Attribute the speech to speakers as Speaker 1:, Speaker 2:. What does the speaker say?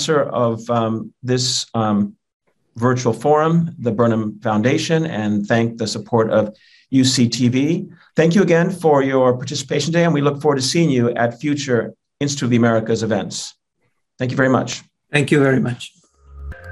Speaker 1: sponsor of this virtual forum, the Burnham Foundation, and thank the support of UCTV. Thank you again for your participation today, and we look forward to seeing you at future Institute of the Americas events. Thank you very much.
Speaker 2: Thank you very much.